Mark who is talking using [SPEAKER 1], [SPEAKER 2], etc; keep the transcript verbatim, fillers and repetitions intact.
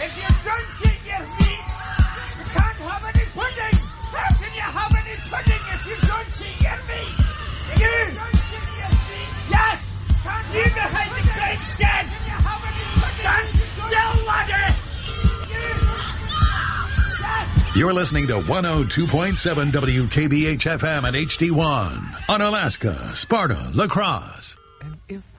[SPEAKER 1] If you don't eat your meat, you can't have any pudding. How can you have any pudding if you don't eat your meat? If you, you don't eat your meat, yes, can't you behind the great shed. Can you have any pudding? Stand still, laddie.
[SPEAKER 2] You're listening to one oh two point seven W K B H F M at H D one on Alaska, Sparta, La Crosse.
[SPEAKER 3] And if